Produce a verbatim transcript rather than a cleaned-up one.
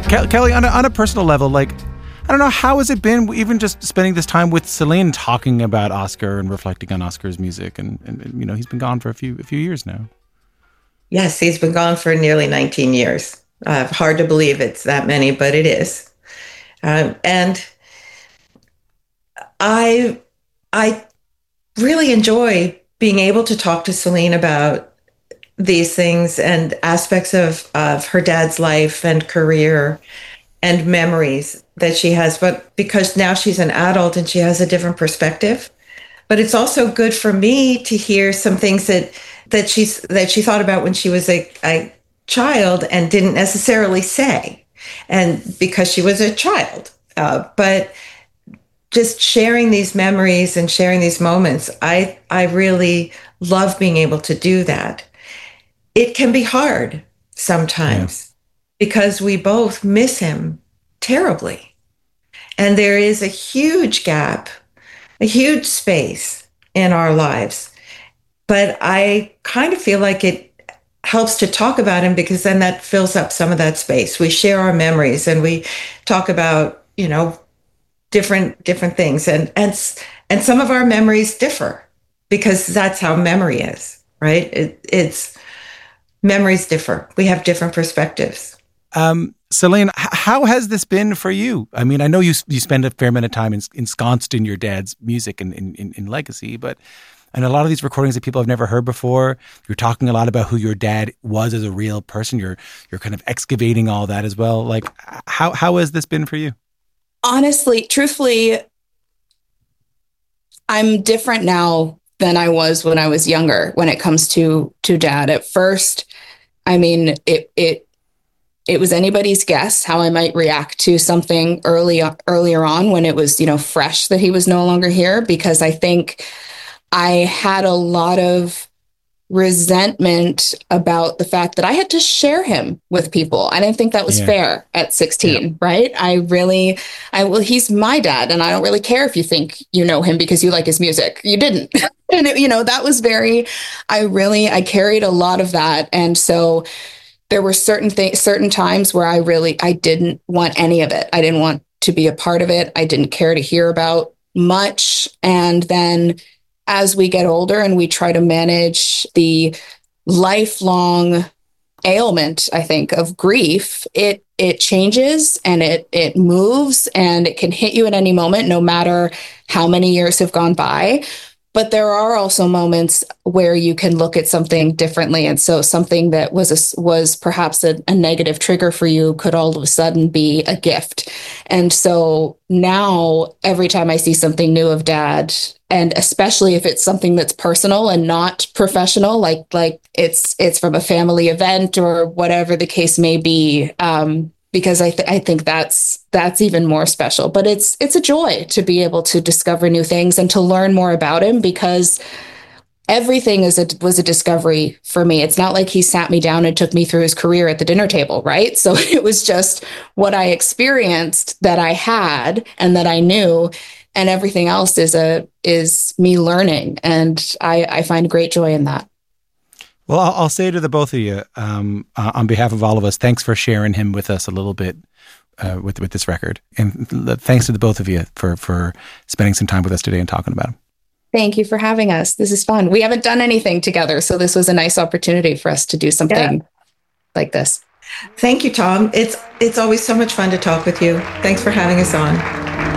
Ke- Kelly, on a, on a personal level, like, I don't know, how has it been even just spending this time with Celine talking about Oscar and reflecting on Oscar's music? And, and, and you know, he's been gone for a few a few years now. Yes, he's been gone for nearly nineteen years. Uh, hard to believe it's that many, but it is. Um, and I, I really enjoy being able to talk to Celine about these things and aspects of, of her dad's life and career and memories that she has, but because now she's an adult and she has a different perspective. But it's also good for me to hear some things that that she's that she thought about when she was a, a child and didn't necessarily say, and because she was a child. Uh, but just sharing these memories and sharing these moments, I I really love being able to do that. It can be hard sometimes yeah. because we both miss him terribly. And there is a huge gap, a huge space in our lives. But I kind of feel like it helps to talk about him because then that fills up some of that space. We share our memories and we talk about, you know, different different things. And and and some of our memories differ because that's how memory is, right? It, it's memories differ. We have different perspectives. Um, Celine, how has this been for you? I mean, I know you you spend a fair amount of time ensconced in your dad's music and in, in, in legacy, but and a lot of these recordings that people have never heard before, you're talking a lot about who your dad was as a real person. You're you're kind of excavating all that as well. Like, how how has this been for you? Honestly, truthfully, I'm different now than I was when I was younger when it comes to to dad. At first, I mean, it it it was anybody's guess how I might react to something early earlier on when it was, you know, fresh that he was no longer here, because I think I had a lot of resentment about the fact that I had to share him with people. I didn't think that was yeah. fair at sixteen, yeah. right? I really, I well, he's my dad, and I don't really care if you think you know him because you like his music. You didn't. And, it, you know, that was very, I really, I carried a lot of that. And so there were certain things, certain times where I really, I didn't want any of it. I didn't want to be a part of it. I didn't care to hear about much. And then as we get older and we try to manage the lifelong ailment, I think, of grief, it it changes and it it moves and it can hit you at any moment, no matter how many years have gone by. But there are also moments where you can look at something differently. And so something that was a, was perhaps a, a negative trigger for you could all of a sudden be a gift. And so now every time I see something new of dad, and especially if it's something that's personal and not professional, like like it's it's from a family event or whatever the case may be, um, because I, th- I think that's that's even more special. But it's it's a joy to be able to discover new things and to learn more about him, because everything is a, was a discovery for me. It's not like he sat me down and took me through his career at the dinner table, right? So it was just what I experienced that I had and that I knew, and everything else is a is me learning, and I, I find great joy in that. Well, I'll, I'll say to the both of you, um, uh, on behalf of all of us, thanks for sharing him with us a little bit uh, with with this record, and thanks to the both of you for for spending some time with us today and talking about him. Thank you for having us. This is fun. We haven't done anything together, so this was a nice opportunity for us to do something yeah. like this. Thank you, Tom. It's it's always so much fun to talk with you. Thanks for having us on.